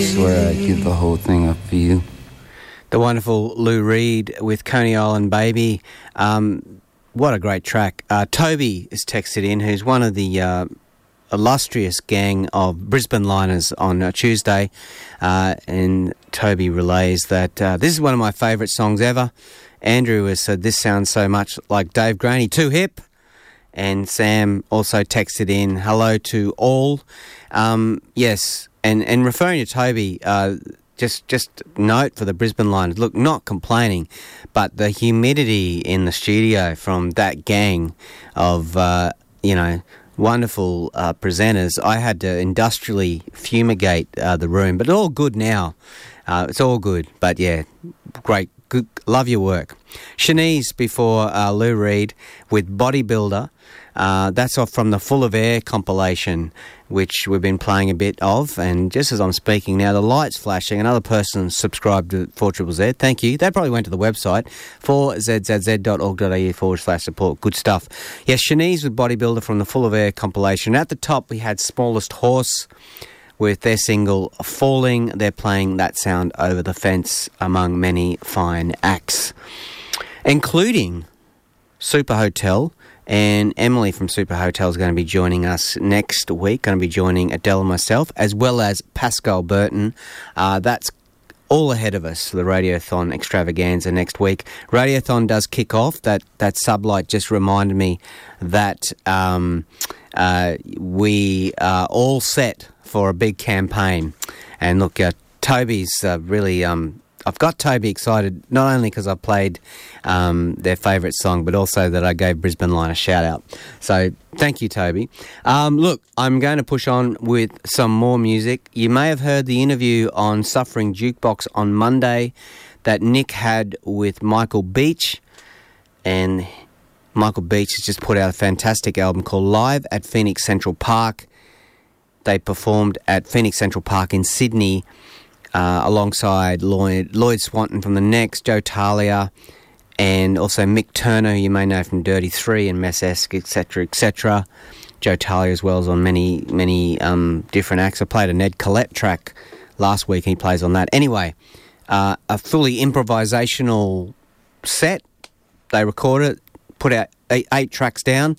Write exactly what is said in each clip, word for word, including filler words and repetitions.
swear I'd give the whole thing up for you. The wonderful Lou Reed with Coney Island Baby. Um, what a great track. Uh, Toby is texted in, who's one of the uh, illustrious gang of Brisbane liners on uh, Tuesday. Uh, and Toby relays that uh, this is one of my favourite songs ever. Andrew has said this sounds so much like Dave Graney, too hip. And Sam also texted in, hello to all. Um, yes, and, and referring to Toby, uh, just just note for the Brisbane Liners, look, not complaining, but the humidity in the studio from that gang of, uh, you know, wonderful uh, presenters. I had to industrially fumigate uh, the room, but all good now. Uh, it's all good, but yeah, great. Good, love your work. Shanice before uh, Lou Reed with Bodybuilder. Uh, that's off from the Full of Air compilation, which we've been playing a bit of. And just as I'm speaking now, the light's flashing. Another person subscribed to four Z Z Z. Thank you. They probably went to the website, four z z z dot org dot a u forward slash support. Good stuff. Yes, Shanice with Bodybuilder from the Full of Air compilation. At the top, we had Smallest Horse with their single Falling. They're playing that sound over the fence among many fine acts, including Super Hotel. And Emily from Super Hotel is going to be joining us next week, going to be joining Adele and myself, as well as Pascal Burton. Uh, that's all ahead of us, the Radiothon extravaganza next week. Radiothon does kick off. That, that sublight just reminded me that um, uh, we are all set for a big campaign. And look, uh, Toby's uh, really... Um, I've got Toby excited, not only because I played um, their favourite song, but also that I gave Brisbane Line a shout-out. So thank you, Toby. Um, look, I'm going to push on with some more music. You may have heard the interview on Suffering Jukebox on Monday that Nick had with Michael Beach. And Michael Beach has just put out a fantastic album called Live at Phoenix Central Park. They performed at Phoenix Central Park in Sydney, Uh, alongside Lloyd, Lloyd Swanton from The Next, Joe Talia, and also Mick Turner, who you may know from Dirty Three and Mess-esque, et cetera, et cetera. Joe Talia as well as on many, many um, different acts. I played a Ned Collette track last week, and he plays on that. Anyway, uh, a fully improvisational set. They recorded it, put out eight, eight tracks down,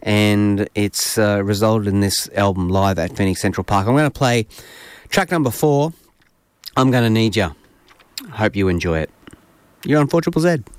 and it's uh, resulted in this album Live at Phoenix Central Park. I'm going to play track number four, I'm Gonna Need Ya. Hope you enjoy it. You're on four Z Z Z.